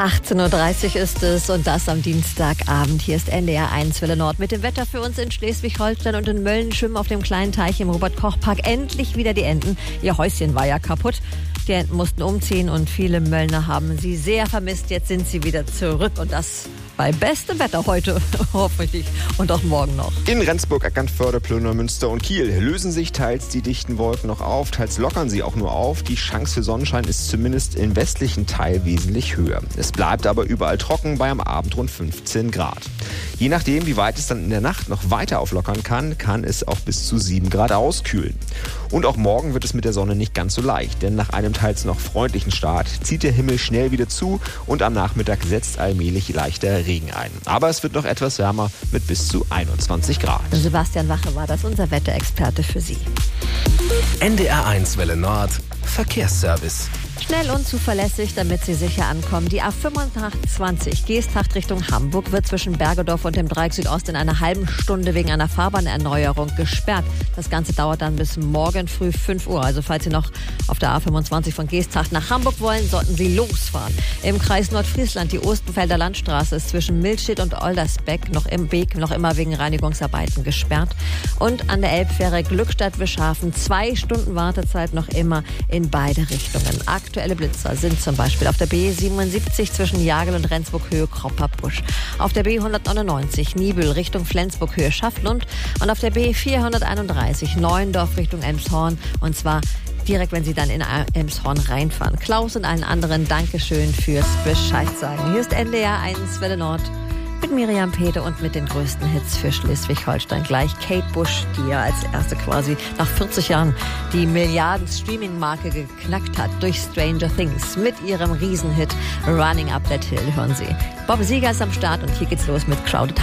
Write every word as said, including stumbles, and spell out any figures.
achtzehn Uhr dreißig ist es und das am Dienstagabend. Hier ist N D R eins Welle Nord mit dem Wetter für uns in Schleswig-Holstein und in Mölln schwimmen auf dem kleinen Teich im Robert-Koch-Park endlich wieder die Enten. Ihr Häuschen war ja kaputt. Die Enten mussten umziehen und viele Möllner haben sie sehr vermisst. Jetzt sind sie wieder zurück und das bei bestem Wetter heute, hoffentlich, und auch morgen noch. In Rendsburg, Eckernförde, Plöner, Münster und Kiel lösen sich teils die dichten Wolken noch auf, teils lockern sie auch nur auf. Die Chance für Sonnenschein ist zumindest im westlichen Teil wesentlich höher. Es bleibt aber überall trocken, bei am Abend rund fünfzehn Grad. Je nachdem, wie weit es dann in der Nacht noch weiter auflockern kann, kann es auch bis zu sieben Grad auskühlen. Und auch morgen wird es mit der Sonne nicht ganz so leicht, denn nach einem teils noch freundlichen Start zieht der Himmel schnell wieder zu und am Nachmittag setzt allmählich leichter Regen ein. Aber es wird noch etwas wärmer mit bis zu einundzwanzig Grad. Sebastian Wache war das, unser Wetterexperte für Sie. N D R eins Welle Nord Verkehrsservice. Schnell und zuverlässig, damit Sie sicher ankommen. Die A fünfundzwanzig Geesthacht Richtung Hamburg wird zwischen Bergedorf und dem Dreieck Südost in einer halben Stunde wegen einer Fahrbahnerneuerung gesperrt. Das Ganze dauert dann bis morgen früh fünf Uhr. Also falls Sie noch auf der A fünfundzwanzig von Geesthacht nach Hamburg wollen, sollten Sie losfahren. Im Kreis Nordfriesland, die Ostenfelder Landstraße ist zwischen Milstedt und Oldersbeck noch im Weg, noch immer wegen Reinigungsarbeiten gesperrt. Und an der Elbfähre Glückstadt-Wischhafen zwei Stunden Wartezeit noch immer in beide Richtungen. Aktuelle Blitzer sind zum Beispiel auf der B siebenundsiebzig zwischen Jagel und Rendsburg-Höhe Kropperbusch, auf der B hundertneunundneunzig Niebüll Richtung Flensburg-Höhe Schaftlund und auf der B vierhunderteinunddreißig Neuendorf Richtung Elmshorn, und zwar direkt, wenn Sie dann in Elmshorn reinfahren. Klaus und allen anderen, Dankeschön fürs Bescheid sagen. Hier ist N D R eins Welle Nord mit Miriam Peter und mit den größten Hits für Schleswig-Holstein. Gleich Kate Bush, die ja als erste quasi nach vierzig Jahren die Milliarden-Streaming-Marke geknackt hat durch Stranger Things. Mit ihrem Riesenhit Running Up That Hill hören Sie. Bob Seger ist am Start und hier geht's los mit Crowded